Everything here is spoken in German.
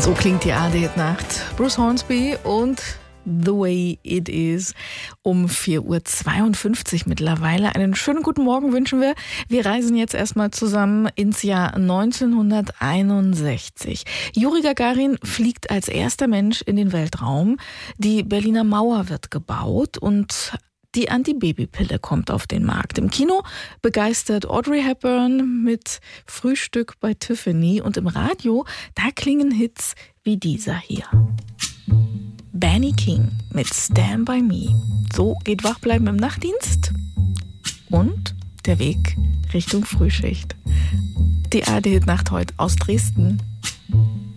So klingt die ARD-Nacht. Bruce Hornsby und The Way It Is um 4:52 Uhr mittlerweile. Einen schönen guten Morgen wünschen wir. Wir reisen jetzt erstmal zusammen ins Jahr 1961. Juri Gagarin fliegt als erster Mensch in den Weltraum. Die Berliner Mauer wird gebaut und die Antibabypille kommt auf den Markt. Im Kino begeistert Audrey Hepburn mit Frühstück bei Tiffany und im Radio, da klingen Hits wie dieser hier. Benny King mit Stand By Me. So geht Wachbleiben im Nachtdienst und der Weg Richtung Frühschicht. Die ARD-Nacht heute aus Dresden.